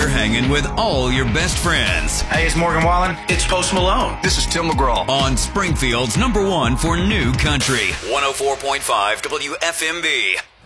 You're hanging with all your best friends. Hey, it's Morgan Wallen. It's Post Malone. This is Tim McGraw. On Springfield's #1 for new country. 104.5 WFMB.